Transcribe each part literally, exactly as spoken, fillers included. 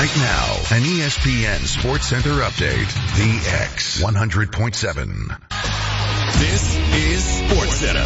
Right now, an E S P N Sports Center update. The X one hundred point seven. This is Sports Center.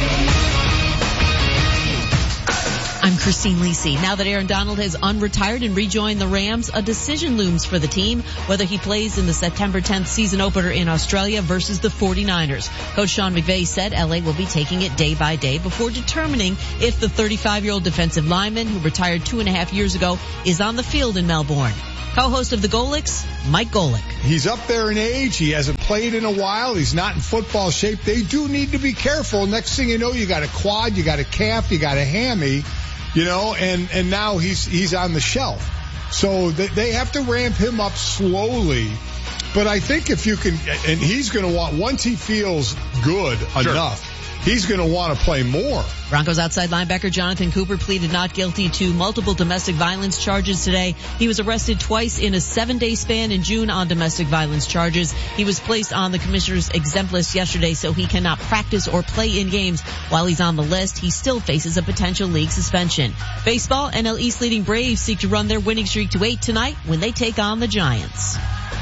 I'm Christine Lisi. Now that Aaron Donald has unretired and rejoined the Rams, a decision looms for the team whether he plays in the September tenth season opener in Australia versus the forty-niners. Coach Sean McVay said L A will be taking it day by day before determining if the thirty-five-year-old defensive lineman who retired two and a half years ago is on the field in Melbourne. Co-host of the Golics, Mike Golick. He's up there in age. He hasn't played in a while. He's not in football shape. They do need to be careful. Next thing you know, you got a quad, you got a calf, you got a hammy. You know, and, and now he's, he's on the shelf. So they, they have to ramp him up slowly. But I think if you can, and he's going to want, once he feels good sure. enough, he's going to want to play more. Broncos outside linebacker Jonathan Cooper pleaded not guilty to multiple domestic violence charges today. He was arrested twice in a seven-day span in June on domestic violence charges. He was placed on the commissioner's exempt list yesterday, so he cannot practice or play in games. While he's on the list, he still faces a potential league suspension. Baseball, N L East leading Braves seek to run their winning streak to eight tonight when they take on the Giants.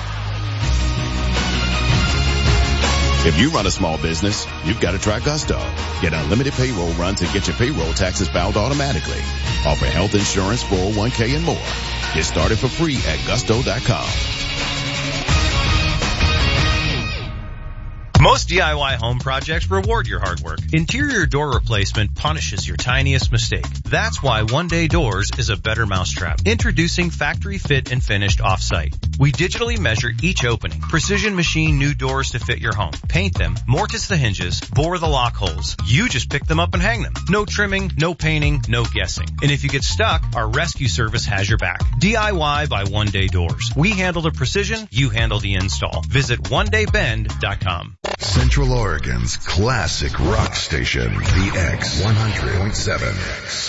If you run a small business, you've got to try Gusto. Get unlimited payroll runs and get your payroll taxes filed automatically. Offer health insurance, four oh one k, and more. Get started for free at gusto dot com. Most D I Y home projects reward your hard work. Interior door replacement punishes your tiniest mistake. That's why One Day Doors is a better mousetrap. Introducing factory fit and finished off-site. We digitally measure each opening, precision machine new doors to fit your home, paint them, mortise the hinges, bore the lock holes. You just pick them up and hang them. No trimming, no painting, no guessing. And if you get stuck, our rescue service has your back. D I Y by One Day Doors. We handle the precision, you handle the install. Visit one day bend dot com. Central Oregon's classic rock station, The X one hundred point seven.